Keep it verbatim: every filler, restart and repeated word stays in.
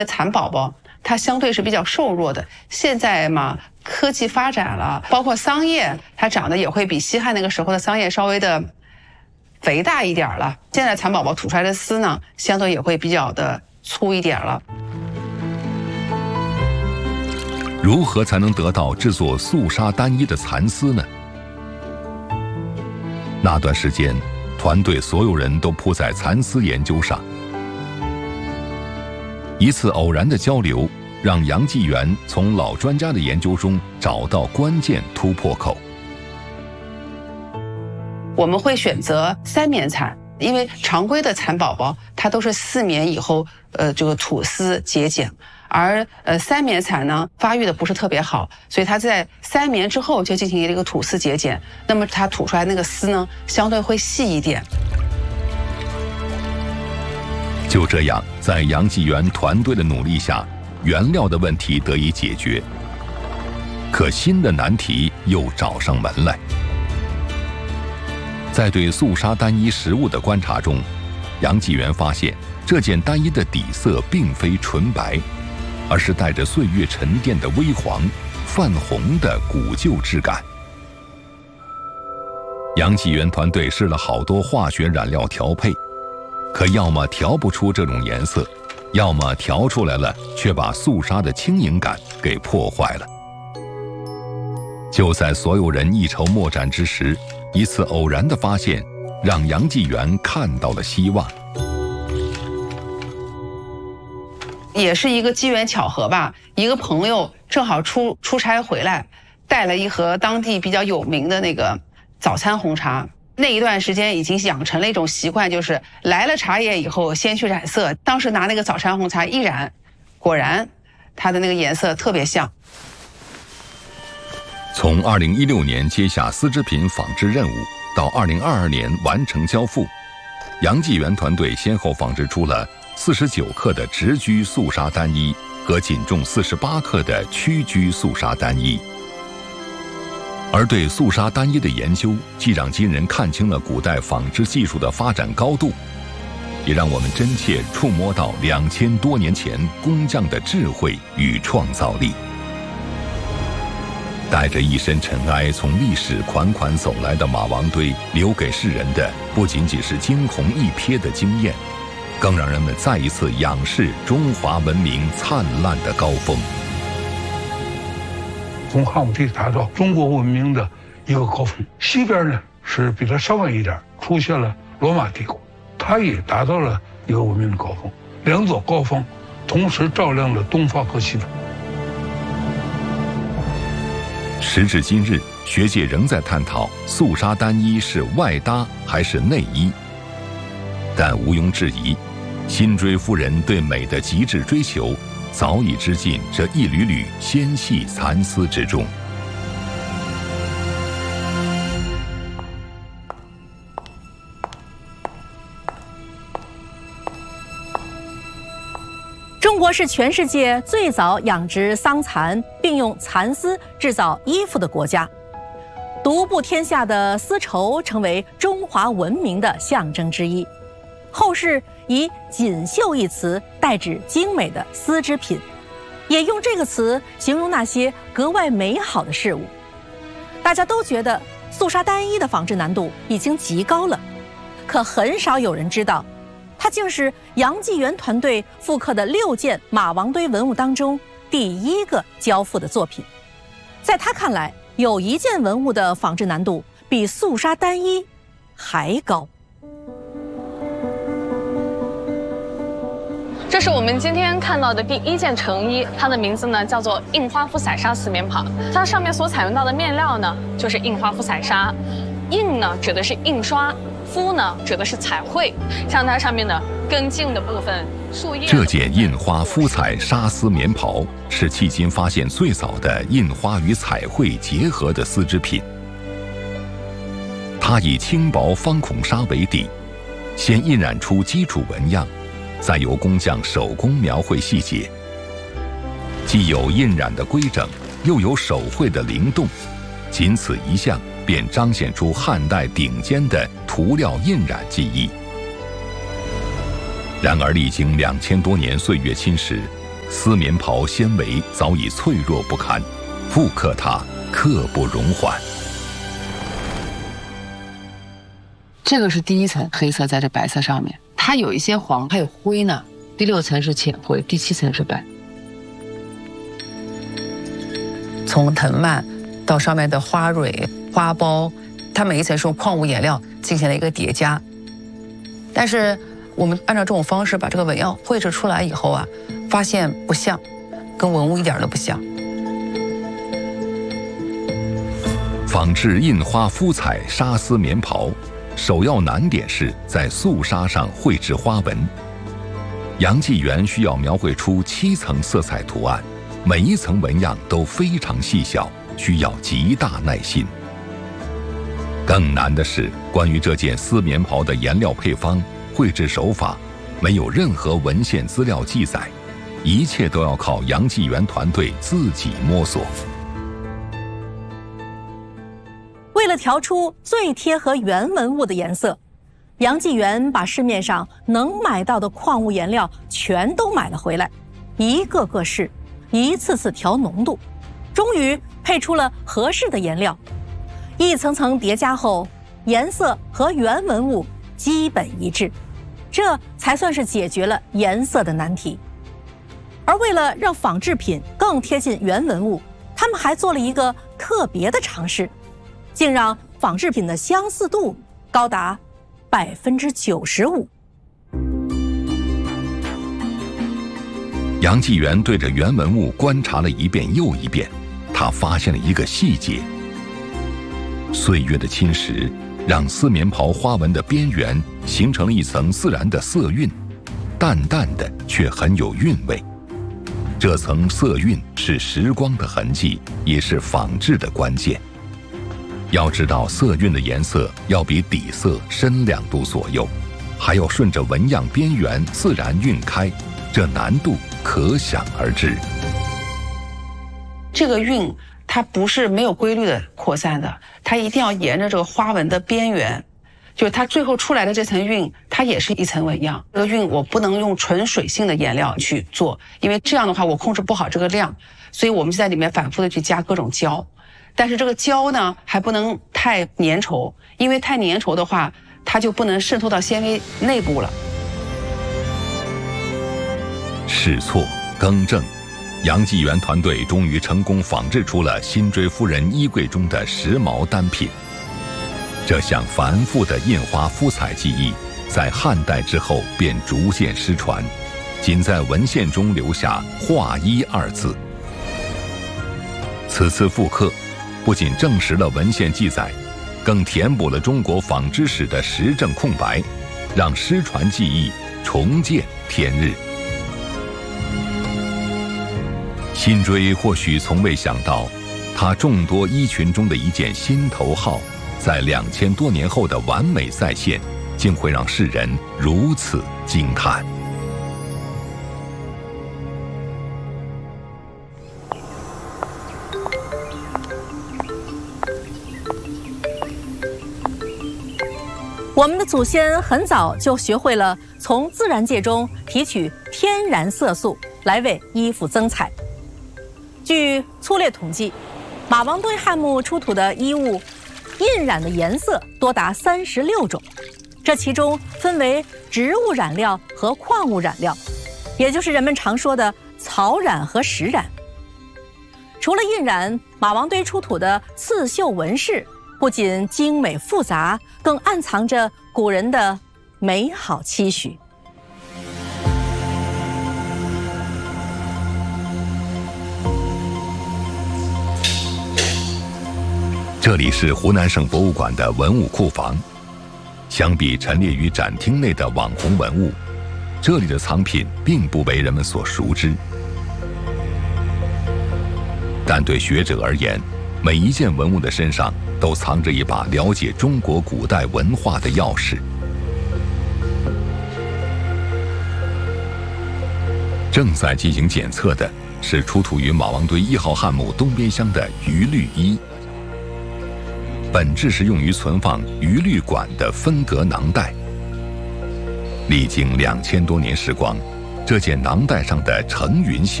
蚕宝宝它相对是比较瘦弱的。现在嘛，科技发展了，包括桑叶，它长得也会比西汉那个时候的桑叶稍微的肥大一点了。现在蚕宝宝吐出来的丝呢，相对也会比较的粗一点了。 如何才能得到制作素纱单衣的蚕丝呢？那段时间，团队所有人都扑在蚕丝研究上。一次偶然的交流，让杨继元从老专家的研究中找到关键突破口。 我们会选择三棉蚕，因为常规的蚕宝宝它都是四棉以后，呃，这个吐丝结茧，而呃三棉蚕呢发育的不是特别好，所以它在三棉之后就进行一个吐丝结茧，那么它吐出来那个丝呢相对会细一点。 就这样，在杨继元团队的努力下，原料的问题得以解决。可新的难题又找上门来。在对素纱单衣实物的观察中，杨继元发现这件单衣的底色并非纯白，而是带着岁月沉淀的微黄、泛红的古旧质感。杨继元团队试了好多化学染料调配，可要么调不出这种颜色，要么调出来了却把素纱的轻盈感给破坏了。就在所有人一筹莫展之时，一次偶然的发现让杨继元看到了希望。 也是一个机缘巧合吧，一个朋友正好出出差回来，带了一盒当地比较有名的那个早餐红茶。那一段时间已经养成了一种习惯，就是来了茶叶以后先去染色。当时拿那个早餐红茶一染，果然它的那个颜色特别像。 从二零一六年接下丝织品纺织任务到二零二二年完成交付，杨继元团队先后纺织出了四十九克的直居素纱单衣和仅重四十八克的曲居素纱单衣。而对素纱单衣的研究，既让今人看清了古代纺织技术的发展高度，也让我们真切触摸到两千多年前工匠的智慧与创造力。带着一身尘埃从历史款款走来的马王堆，留给世人的不仅仅是惊鸿一瞥的惊艳，更让人们再一次仰视中华文明灿烂的高峰。 从汉武帝达到中国文明的一个高峰，西边呢是比它稍晚一点出现了罗马帝国，它也达到了一个文明的高峰，两座高峰同时照亮了东方和西方。 时至今日，学界仍在探讨素纱单衣是外搭还是内衣，但毋庸置疑，辛追夫人对美的极致追求早已织进这一缕缕纤细蚕丝之中。 中国是全世界最早养殖桑蚕并用蚕丝制造衣服的国家，独步天下的丝绸成为中华文明的象征之一。后世以锦绣一词代指精美的丝织品，也用这个词形容那些格外美好的事物。大家都觉得素纱单衣的纺织难度已经极高了，可很少有人知道，它竟是杨继元团队复刻的六件马王堆文物当中第一个交付的作品。在他看来，有一件文物的纺织难度比素纱单衣还高。 这是我们今天看到的第一件成衣，它的名字呢叫做印花肤彩纱丝棉袍。它上面所采用到的面料呢，就是印花肤彩纱。印呢指的是印刷，肤呢指的是彩绘。像它上面的根茎的部分、树叶。 这件印花肤彩纱丝棉袍是迄今发现最早的印花与彩绘结合的丝织品。它以轻薄方孔纱为底，先印染出基础纹样，再由工匠手工描绘细节，既有印染的规整，又有手绘的灵动，仅此一项便彰显出汉代顶尖的涂料印染技艺。然而历经两千多年岁月侵蚀， 丝棉袍纤维早已脆弱不堪，复刻它刻不容缓。 这个是第一层黑色在这白色上面，它有一些黄，还有灰呢。第六层是浅灰，第七层是白。 从藤蔓到上面的花蕊、花苞，它每一层是用矿物颜料进行了一个叠加。但是我们按照这种方式把这个纹样绘制出来以后啊，发现不像，跟文物一点都不像。 仿制印花敷彩纱丝棉袍，首要难点是在素纱上绘制花纹。杨继元需要描绘出七层色彩图案，每一层纹样都非常细小，需要极大耐心。更难的是，关于这件丝棉袍的颜料配方、绘制手法，没有任何文献资料记载，一切都要靠杨继元团队自己摸索。 为了调出最贴合原文物的颜色，杨继元把市面上能买到的矿物颜料全都买了回来，一个个试，一次次调浓度，终于配出了合适的颜料。一层层叠加后，颜色和原文物基本一致，这才算是解决了颜色的难题。而为了让仿制品更贴近原文物，他们还做了一个特别的尝试，竟让仿制品的相似度高达百分之九十五。 杨继元对着原文物观察了一遍又一遍，他发现了一个细节：岁月的侵蚀让丝棉袍花纹的边缘形成了一层自然的色晕，淡淡的却很有韵味。这层色晕是时光的痕迹，也是仿制的关键。要知道，色晕的颜色要比底色深两度左右，还要顺着纹样边缘自然晕开，这难度可想而知。 这个晕它不是没有规律的扩散的，它一定要沿着这个花纹的边缘，就是它最后出来的这层晕，它也是一层纹样。这个晕我不能用纯水性的颜料去做，因为这样的话我控制不好这个量，所以我们就在里面反复的去加各种胶。但是这个胶呢还不能太粘稠，因为太粘稠的话它就不能渗透到纤维内部了。 试错更正，杨继元团队终于成功仿制出了辛追夫人衣柜中的时髦单品。这项繁复的印花敷彩技艺在汉代之后便逐渐失传，仅在文献中留下画衣二字。此次复刻不仅证实了文献记载，更填补了中国纺织史的实证空白，让失传技艺重见天日。辛追或许从未想到，他众多衣裙中的一件心头号，在两千多年后的完美再现，竟会让世人如此惊叹。 我们的祖先很早就学会了从自然界中提取天然色素来为衣服增彩。据粗略统计，马王堆汉墓出土的衣物印染的颜色多达三十六种，这其中分为植物染料和矿物染料，也就是人们常说的草染和石染。除了印染，马王堆出土的刺绣纹饰不仅精美复杂，更暗藏着古人的美好期许。 这里是湖南省博物馆的文物库房。相比陈列于展厅内的网红文物，这里的藏品并不为人们所熟知。但对学者而言，每一件文物的身上都藏着一把了解中国古代文化的钥匙。正在进行检测的是出土于马王堆一号汉墓东边厢的鱼绿衣，本质是用于存放鱼绿管的分隔囊袋。历经两千多年时光，这件囊袋上的呈云形